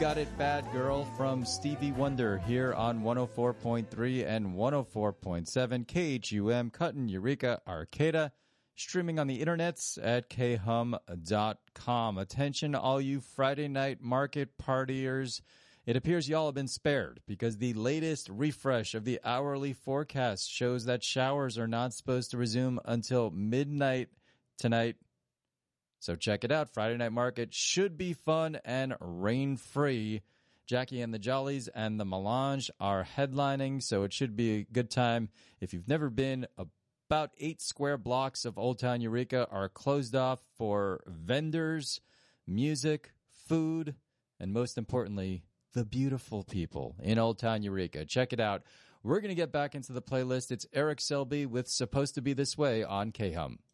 Got It Bad Girl from Stevie Wonder here on 104.3 and 104.7 KHUM, Cuttin, Eureka, Arcata. Streaming on the internets at khum.com. Attention, all you Friday night market partiers. It appears y'all have been spared because the latest refresh of the hourly forecast shows that showers are not supposed to resume until midnight tonight. So check it out. Friday night market should be fun and rain-free. Jackie and the Jollies and the Melange are headlining, so it should be a good time. If you've never been, about 8 square blocks of Old Town Eureka are closed off for vendors, music, food, and most importantly, the beautiful people in Old Town Eureka. Check it out. We're going to get back into the playlist. It's Eric Selby with Supposed to Be This Way on KHUM.